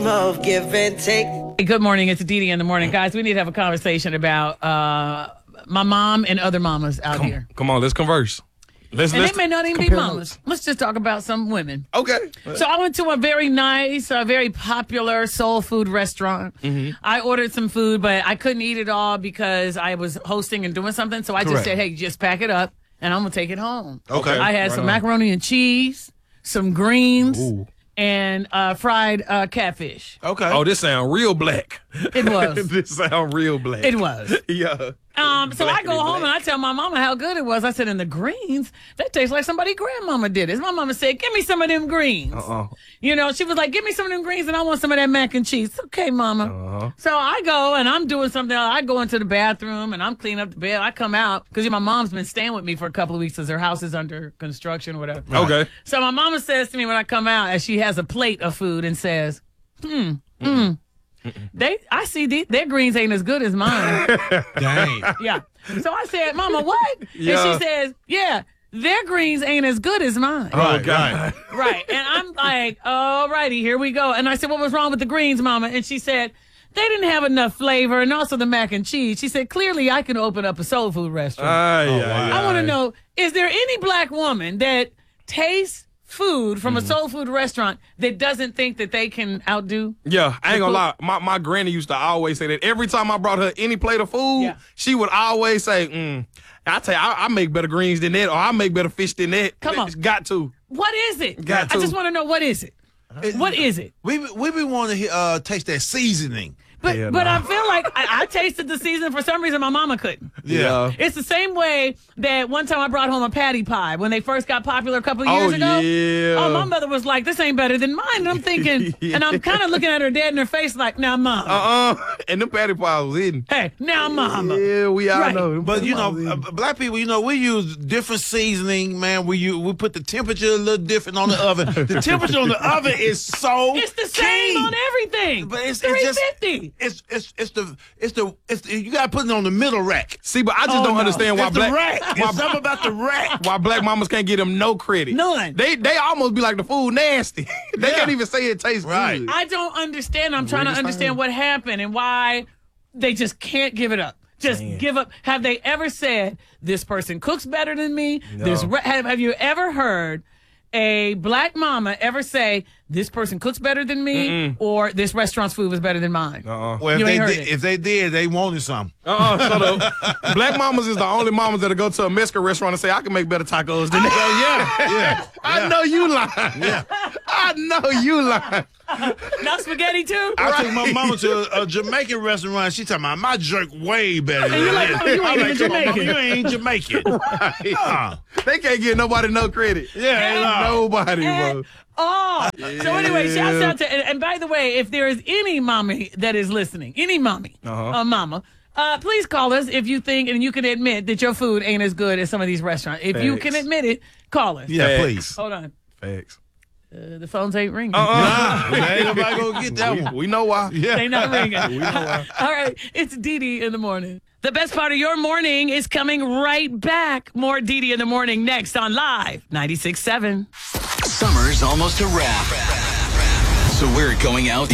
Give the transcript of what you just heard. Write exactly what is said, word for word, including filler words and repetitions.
Of give and take. Hey, good morning. It's Dee Dee in the morning. Guys, we need to have a conversation about uh, my mom and other mamas out Come, here. come on, let's converse. Let's, And let's they may not even be compare mamas. notes. Let's just talk about some women. Okay. So I went to a very nice, uh, very popular soul food restaurant. Mm-hmm. I ordered some food, but I couldn't eat it all because I was hosting and doing something. So I just Correct. said, hey, just pack it up, and I'm going to take it home. Okay. I had Right some on. macaroni and cheese, some greens, Ooh. and uh, fried uh, catfish. Okay. Oh, this sound real black. It was. This sound real black. It was. Yeah. Um, so I go Blackity home black. and I tell my mama how good it was. I said, and the greens, that tastes like somebody grandmama did it. My mama said, give me some of them greens. Uh-uh. You know, she was like, give me some of them greens and I want some of that mac and cheese. Okay, mama. Uh-huh. So I go and I'm doing something else. I go into the bathroom and I'm cleaning up the bed. I come out because my mom's been staying with me for a couple of weeks because her house is under construction or whatever. Okay. So my mama says to me when I come out, as she has a plate of food and says, hmm, hmm. They, I see the, their greens ain't as good as mine. Dang. Yeah. So I said, Mama, what? Yeah. And she says, yeah, their greens ain't as good as mine. Right, right. Right. And I'm like, all righty, here we go. And I said, what was wrong with the greens, Mama? And she said, they didn't have enough flavor and also the mac and cheese. She said, clearly I can open up a soul food restaurant. Aye, Oh, aye, wow. I want to aye. know, is there any black woman that tastes food from Mm-hmm. a soul food restaurant that doesn't think that they can outdo? Yeah, I ain't gonna food- lie. My my granny used to always say that every time I brought her any plate of food, Yeah. she would always say, mm, I tell you, I, I make better greens than that, or I make better fish than that. Come on. It's got to. What is it? Got I just to. want to know, what is it? What is it? We be- we be wanting to uh, taste that seasoning. But Hell but no. I feel like I, I tasted the season for some reason my mama couldn't. Yeah. It's the same way that one time I brought home a patty pie when they first got popular a couple of years Oh, ago. yeah. Oh, my mother was like, this ain't better than mine. And I'm thinking, and I'm kind of looking at her dad in her face like, now, mom. Uh-uh. And them patty pies was hidden. Hey, now, mama. Yeah, we all Right. know. Them But patty you know, pies was uh, hidden. black people, you know, we use different seasoning, man. We use, we put the temperature a little different on the oven. The temperature on the oven is so It's the same key. on everything. But it's, three it's just fifty. it's it's it's the it's the it's the, you got to put it on the middle rack. See, but I just Oh, don't no. understand why It's black the rack. why, It's something about the rack. why black mamas can't give them no credit. None. They they almost be like the food nasty. they Yeah. can't even say it tastes Right. good. I don't understand. I'm trying to Weirdest understand thing. what happened and why they just can't give it up. Just Man. give up. Have they ever said, this person cooks better than me? No. This re- have, have you ever heard a black mama ever say, this person cooks better than me, or this restaurant's food was better than mine? Uh-uh. Well, if You they ain't heard did, it. if they did, they wanted some. Uh-uh. So the black mamas is the only mamas that'll go to a Mexican restaurant and say, I can make better tacos than that. Oh yeah, yeah. I know you lying. Yeah. I know you lying. No spaghetti too? I took my mama to a, a Jamaican restaurant. She talking about my jerk way better than you're like, this. "Mama, you I'm ain't like, even "Come on, Mama, Jamaican." you ain't Jamaican. Uh, They can't give nobody no credit. yeah, no. Nobody, Eh, bro. Oh, so anyway, shouts out to, and, and by the way, if there is any mommy that is listening, any mommy, Uh-huh. uh, mama, uh, please call us if you think and you can admit that your food ain't as good as some of these restaurants. If you can Facts. admit it, call us. Yeah, Facts. please. Hold on. Facts. Uh, the phones ain't ringing. Nah, ain't nobody gonna get that We, one. we know why. Yeah. They not ringing. We know why. All right, it's Dee Dee in the morning. The best part of your morning is coming right back. More Dee Dee in the morning next on Live ninety-six point seven. Summer's almost a wrap. So we're going out